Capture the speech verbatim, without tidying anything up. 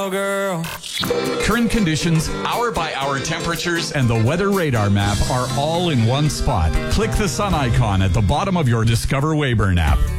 girl. Current conditions, hour-by-hour temperatures, and the weather radar map are all in one spot. Click the sun icon at the bottom of your Discover Weyburn app.